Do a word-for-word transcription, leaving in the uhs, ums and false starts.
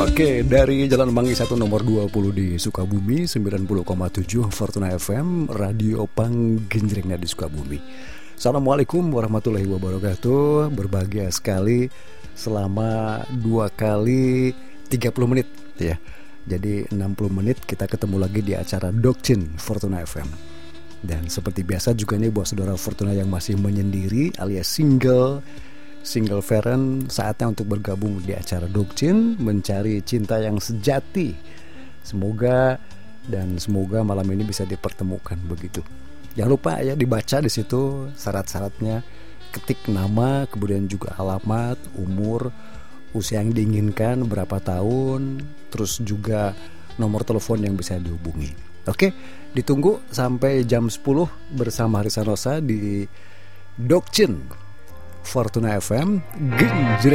Oke, dari Jalan Mangi satu nomor dua puluh di Sukabumi, sembilan puluh koma tujuh Fortuna F M, Radio Panggenjrengna di Sukabumi. Assalamualaikum warahmatullahi wabarakatuh. Berbahagia sekali selama dua kali tiga puluh menit ya. Jadi enam puluh menit kita ketemu lagi di acara Dokcin Fortuna F M. Dan seperti biasa juga nih buat saudara Fortuna yang masih menyendiri alias single Single parent, saatnya untuk bergabung di acara Dokcin, mencari cinta yang sejati. Semoga dan semoga malam ini bisa dipertemukan begitu. Jangan lupa ya dibaca di situ syarat-syaratnya, ketik nama, kemudian juga alamat, umur, usia yang diinginkan, berapa tahun, terus juga nomor telepon yang bisa dihubungi. Oke, ditunggu sampai jam sepuluh bersama Haris Sanosa di Dokcin Fortuna F M Genjreng.